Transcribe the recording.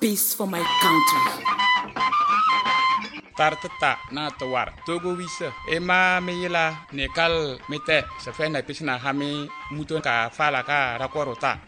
peace for my country. Tartata na tawar togo wisa ema meyila nekal mete se fe na pisna hami muton ka fala ka rakorota